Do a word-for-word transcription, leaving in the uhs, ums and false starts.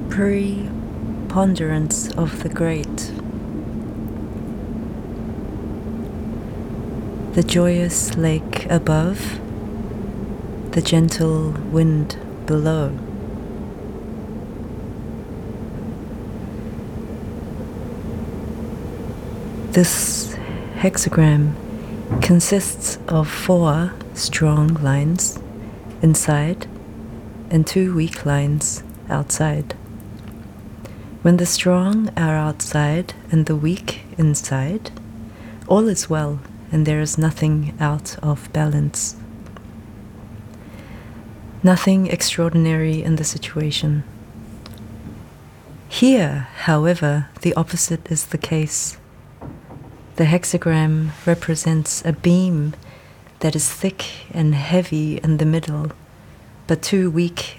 preponderance of the great, the joyous lake above, the gentle wind below. This hexagram consists of four strong lines inside and two weak lines outside. When the strong are outside and the weak inside, all is well and there is nothing out of balance. Nothing extraordinary in the situation. Here, however, the opposite is the case. The hexagram represents a beam that is thick and heavy in the middle, but too weak